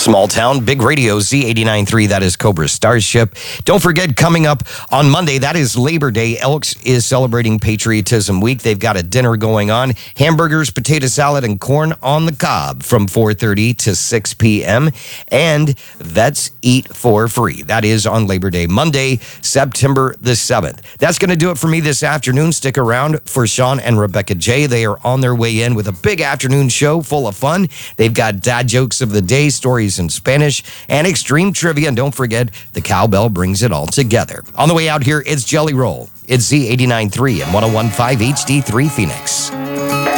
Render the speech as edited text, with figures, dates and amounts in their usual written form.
Small town, big radio, Z89.3, that is Cobra Starship. Don't forget, coming up on Monday, that is Labor Day. Elks is celebrating Patriotism Week. They've got a dinner going on. Hamburgers, potato salad, and corn on the cob from 4:30 to 6 p.m. And Vets Eat for Free. That is on Labor Day, Monday, September the 7th. That's going to do it for me this afternoon. Stick around for Sean and Rebecca J. They are on their way in with a big afternoon show full of fun. They've got dad jokes of the day, stories in Spanish, and extreme trivia. And don't forget, the cowbell brings it all together. On the way out here, it's Jelly Roll. It's Z89.3 and 101.5 HD3 Phoenix.